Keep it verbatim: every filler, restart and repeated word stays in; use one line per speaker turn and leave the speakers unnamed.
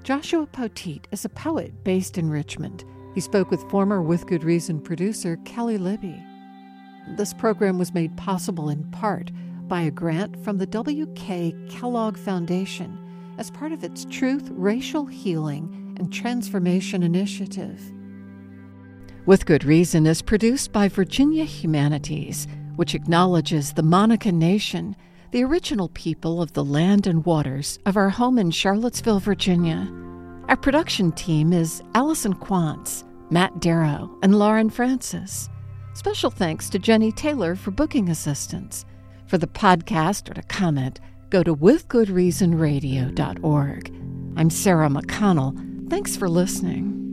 Joshua Poteet is a poet based in Richmond. He spoke with former With Good Reason producer Kelly Libby. This program was made possible in part by a grant from the W K Kellogg Foundation as part of its Truth, Racial Healing, and Transformation Initiative. With Good Reason is produced by Virginia Humanities, which acknowledges the Monica Nation, the original people of the land and waters of our home in Charlottesville, Virginia. Our production team is Allison Quantz, Matt Darrow, and Lauren Francis. Special thanks to Jenny Taylor for booking assistance. For the podcast or to comment, go to with good reason radio dot org. I'm Sarah McConnell. Thanks for listening.